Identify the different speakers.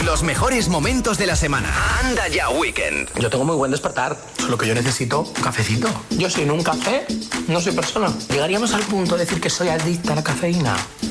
Speaker 1: Los mejores momentos de la semana. Anda ya, Weekend.
Speaker 2: Yo tengo muy buen despertar, solo que yo necesito un cafecito. Yo sin un café no soy persona. ¿Llegaríamos al punto de decir que soy adicta a la cafeína?